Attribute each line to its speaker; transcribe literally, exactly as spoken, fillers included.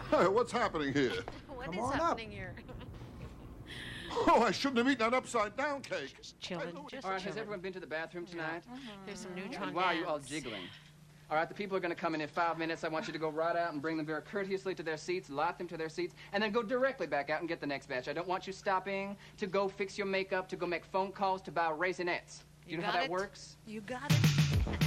Speaker 1: Hey, what's happening here?
Speaker 2: What
Speaker 3: Come
Speaker 2: is
Speaker 3: on
Speaker 2: happening
Speaker 3: up.
Speaker 2: here?
Speaker 1: Oh, I shouldn't have eaten that upside-down cake.
Speaker 2: Just chilling, just
Speaker 4: All right, has
Speaker 2: chilling.
Speaker 4: everyone been to the bathroom tonight?
Speaker 2: There's some neutron
Speaker 4: And why are you all
Speaker 2: dance.
Speaker 4: jiggling? All right, the people are going to come in in five minutes. I want you to go right out and bring them very courteously to their seats, lock them to their seats, and then go directly back out and get the next batch. I don't want you stopping to go fix your makeup, to go make phone calls, to buy Raisinets. Do you,
Speaker 2: You
Speaker 4: know how
Speaker 2: got
Speaker 4: that
Speaker 2: it?
Speaker 4: works?
Speaker 2: You got it.